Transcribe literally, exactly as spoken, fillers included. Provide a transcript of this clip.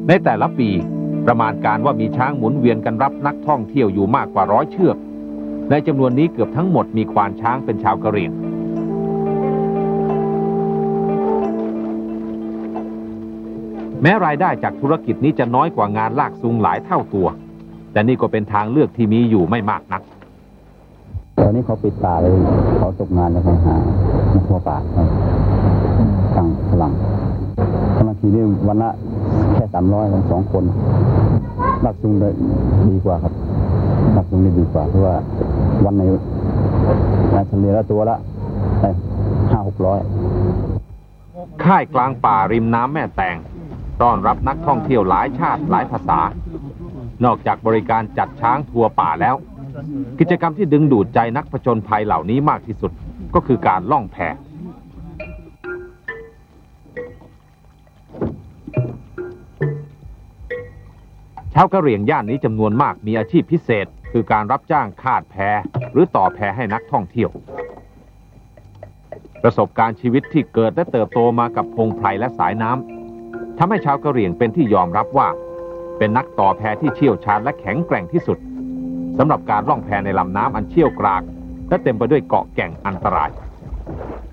ในแต่ละปีประมาณการว่ามีช้างหมุนเวียนกันรับนักท่องเที่ยวอยู่มากกว่าร้อยเชือกในจำนวนนี้เกือบทั้งหมดมีควานช้างเป็นชาวกะเหรี่ยงแม้รายได้จากธุรกิจนี้จะน้อยกว่างานลากจูงหลายเท่าตัวแต่นี่ก็เป็นทางเลือกที่มีอยู่ไม่มากนักตอนนี้เขาปิดป่าเลยเขาตกงานแล้วเขาหานักทั่วป่าครับตั้งพลังบางทีนี่วันละแค่สามร้อยสองคนลากจูงได้ดีกว่าครับลากจูงได้ดีกว่าเพราะว่าวันในวันเฉลี่ยละตัวละได้ห้าหกร้อยค่ายกลางป่าริมน้ำแม่แตงต้อนรับนักท่องเที่ยวหลายชาติหลายภาษานอกจากบริการจัดช้างทัวร์ป่าแล้วกิจกรรมที่ดึงดูดใจนักผจญภัยเหล่านี้มากที่สุดก็คือการล่องแพชาวกะเหรี่ยงย่านนี้จำนวนมากมีอาชีพพิเศษคือการรับจ้างคาดแพหรือต่อแพให้นักท่องเที่ยวประสบการณ์ชีวิตที่เกิดและเติบโตมากับพงไพรและสายน้ำทำให้ชาวกะเหรี่ยงเป็นที่ยอมรับว่าเป็นนักต่อแพที่เชี่ยวชาญและแข็งแกร่งที่สุดสำหรับการล่องแพในลำน้ำอันเชี่ยวกรากและเต็มไปด้วยเกาะแก่งอันตราย